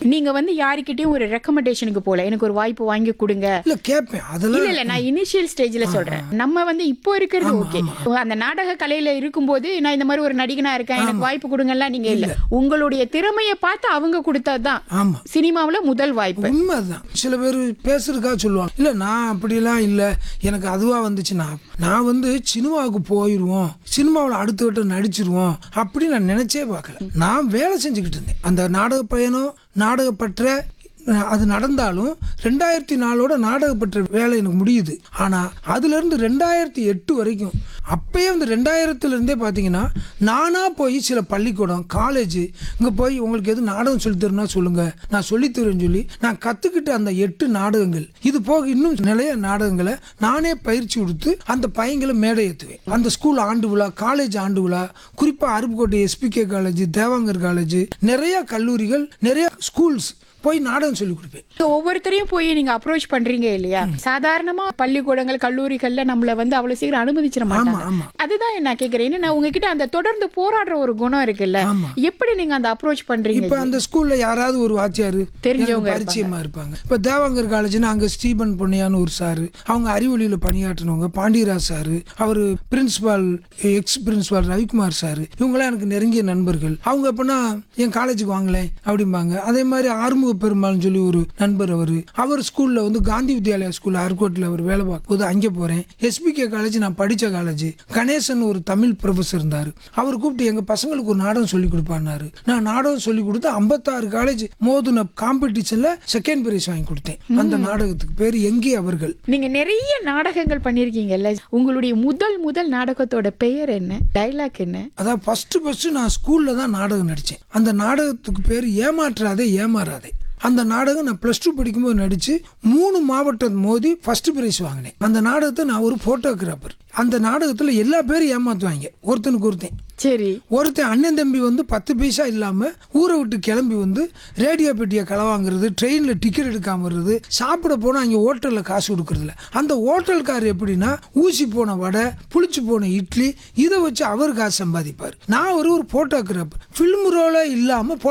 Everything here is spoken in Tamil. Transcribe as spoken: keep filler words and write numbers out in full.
நீங்க வந்து யாருக்கிட்டயும் ஒரு ரெக்கமெண்டேஷனுக்கு போல எனக்கு ஒரு வாய்ப்பு வாங்கி கொடுங்க இல்ல கேட்பேன் அதெல்லாம். இல்ல இல்ல நான் இனிஷியல் ஸ்டேஜ்ல சொல்றேன். நம்ம வந்து இப்போ இருக்கிறது ஓகே, அந்த நாடக கலையில இருக்கும்போது நான் இந்த மாதிரி ஒரு நடிகனா இருக்கேன் எனக்கு வாய்ப்பு கொடுங்கலாம் நீங்க இல்ல, உங்களுடைய திறமையை பார்த்து அவங்க கொடுத்ததுதான் ஆமா சினிமாவுல முதல் வாய்ப்பு. உண்மைதான். சில பேர் பேசுறதுக்காக சொல்லுவாங்க, இல்ல நான் அப்படிலாம் இல்ல எனக்கு அதுவா வந்துச்சுன்னா நான் வந்து சினிமாவுக்கு போயிடுவோம், சினிமாவில் அடுத்த வட்டம் நடிச்சிருவோம் அப்படி நான் நினைச்சே பார்க்கல. நான் வேலை செஞ்சுக்கிட்டு இருந்தேன். அந்த நாடக பயணம் நாடகப்பற்ற அது நடந்தாலும் ரெண்டாயிரத்தி நாலோட நாடகப்பற்ற வேலை எனக்கு முடியுது. ஆனால் அதுலேருந்து ரெண்டாயிரத்தி எட்டு வரைக்கும் அப்பயே வந்து ரெண்டாயிரத்துலேருந்தே பார்த்தீங்கன்னா நானாக போய் சில பள்ளிக்கூடம் காலேஜ் இங்கே போய் உங்களுக்கு எது நாடகம் சொல்லித்தருன்னா சொல்லுங்கள் நான் சொல்லித்தரேன்னு சொல்லி நான் கற்றுக்கிட்ட அந்த எட்டு நாடகங்கள் இது போக இன்னும் நிறைய நாடகங்களை நானே பயிற்சி கொடுத்து அந்த பையங்களை மேடை ஏற்றுவேன். அந்த ஸ்கூல் ஆண்டு விழா காலேஜ் ஆண்டு விழா குறிப்பாக Aruppukottai SPK college Devangar college நிறையா கல்லூரிகள் நிறையா ஸ்கூல்ஸ் போய் நாடகம் சொல்லி கொடுப்பேன். ஒவ்வொருத்தரையும் போய் நீங்க அப்ரோச் பண்றீங்க இல்லையா? சாதாரணமா பள்ளிக்கூடங்கள் கல்லூரிகள்ல நம்மள வந்து அவ்வளவு சீக்கிரம் அனுமதிச்சிட மாட்டாங்க. அதுதான் நான் கேக்குறேன், நான் உங்ககிட்ட அந்த தொடர்ந்து போராடுற ஒரு குணம் இருக்குல்ல, எப்படி நீங்க அந்த அப்ரோச் பண்றீங்க? இப்ப அந்த ஸ்கூல்ல யாராவது ஒரு வாத்தியாரு தெரிஞ்சவங்க பரிச்சயமா இருப்பாங்க. இப்ப தேவாங்கர் காலேஜ்னா அங்க ஸ்டீபன் பொன்னையான்னு ஒரு சாரு, அவங்க அறிவொளியில பணியாற்றினவங்க, பாண்டியராஜ் சாரு, அவரு principal X principal Ravikumar sir, இவங்களாம் எனக்கு நெருங்கிய நண்பர்கள். அவங்க எப்படின்னா என் காலேஜுக்கு வாங்கலேன் அப்படிம்பாங்க. அதே மாதிரி ஆறுமுக பெருமாள்னு சொல்லி ஒரு நண்பர், அவரு அவர் ஸ்கூல்ல வந்து காந்தி வித்யாலயா ஸ்கூல் அருக்கோட்டில் அவர் வேலை பார்க்கும்போது அங்கே போறேன். எஸ்பிகே காலேஜ் நான் படித்த காலேஜ். கணேசன் ஒரு தமிழ் ப்ரொஃபஸர் இருந்தார், அவர் கூப்பிட்டு எங்க பசங்களுக்கு ஒரு நாடகம் சொல்லி கொடுப்பாரு. நான் நாடகம் சொல்லி கொடுத்து ஐம்பத்தாறு காலேஜ் மோதுன காம்படிஷன்ல செகண்ட் பிரைஸ் வாங்கி கொடுத்தேன். அந்த நாடகத்துக்கு பேர் எங்கே அவர்கள். நீங்க நிறைய நாடகங்கள் பண்ணிருக்கீங்கல்ல, உங்களுடைய முதல் முதல் நாடகத்தோட பெயர் என்ன, டைலாக் என்ன? அதான் ஃபர்ஸ்ட் ஃபர்ஸ்ட் நான் ஸ்கூல்ல தான் நாடகம் நடிச்சேன். அந்த நாடகத்துக்கு பேர் ஏமாற்றாதே ஏமாறாதே. அந்த நாடகம் நான் பிளஸ் டூ படிக்கும்போது நடிச்சு மூணு மாவட்டம் மோதி ஃபர்ஸ்ட் பிரைஸ் வாங்கினேன். அந்த நாடகத்தை நான் ஒரு போட்டோகிராஃபர். அந்த நாடகத்துல எல்லா பேரும் ஏமாத்துவாங்க ஒருத்தனுக்கு ஒருத்தன். சரி, ஒருத்தன் அண்ணன் தம்பி வந்து பத்து பைசா இல்லாம ஊரை விட்டு கிளம்பி வந்து ரேடியோ பெட்டியை களவாங்கிறது, ட்ரெயின்ல டிக்கெட் எடுக்காம வருது, சாப்பிட போனா அங்கே ஹோட்டல்ல காசு கொடுக்கறதுல. அந்த ஹோட்டல்கார் எப்படின்னா ஊசி போன வடை புளிச்சு போன இட்லி இதை வச்சு அவர் காசு சம்பாதிப்பார். நான் ஒரு ஒரு போட்டோகிராஃபர். ஃபில்ம் ரோல இல்லாம